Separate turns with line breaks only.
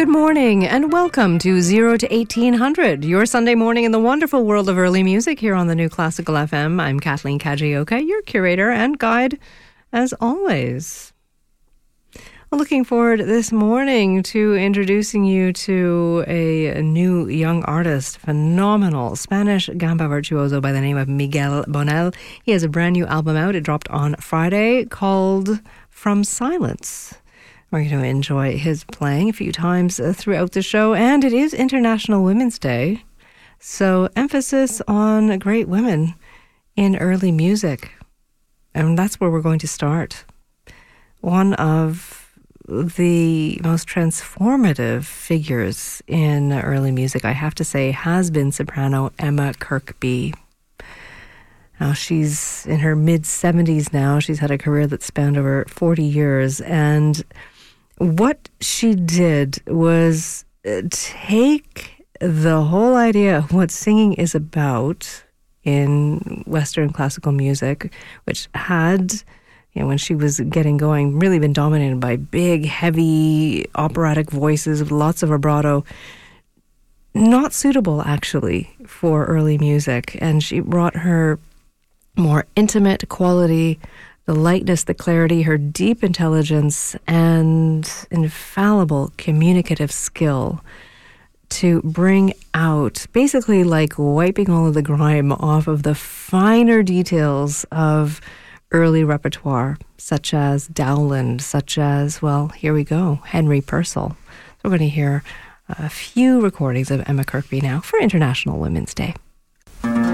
Good morning and welcome to 0 to 1800, your Sunday morning in the wonderful world of early music here on the New Classical FM. I'm Kathleen Kajioka, your curator and guide as always. Looking forward this morning to introducing you to a new young artist, phenomenal Spanish gamba virtuoso by the name of Miguel Bonel. He has a brand new album out. It dropped on Friday called From Silence. We're going to enjoy his playing a few times throughout the show, and it is International Women's Day, so emphasis on great women in early music. And that's where we're going to start. One of the most transformative figures in early music, I have to say, has been soprano Emma Kirkby. Now, she's in her mid-70s now. She's had a career that spanned over 40 years, and what she did was take the whole idea of what singing is about in Western classical music, which had, when she was getting going, really been dominated by big, heavy operatic voices with lots of vibrato, not suitable actually for early music. And she brought her more intimate quality, the lightness, the clarity, her deep intelligence, and infallible communicative skill to bring out, basically like wiping all of the grime off of the finer details of early repertoire, such as Dowland, such as, well, here we go, Henry Purcell. So we're going to hear a few recordings of Emma Kirkby now for International Women's Day.